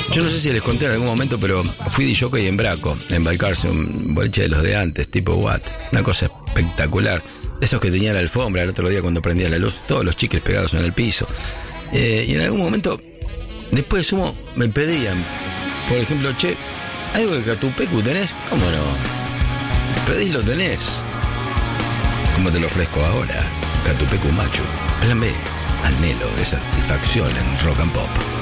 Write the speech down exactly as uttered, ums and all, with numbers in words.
Yo no sé si les conté en algún momento, pero fui de jockey en Braco, en Balcarce, un boliche de los de antes, tipo Watt. Una cosa espectacular. Esos que tenían la alfombra el otro día cuando prendía la luz, todos los chicles pegados en el piso. Eh, y en algún momento, después de sumo, me pedían, por ejemplo, che, ¿algo de Catupecu tenés? ¿Cómo no? Pedís, lo tenés. ¿Cómo te lo ofrezco ahora? Catupecu Machu. Plan B. Anhelo de satisfacción en Rock and Pop.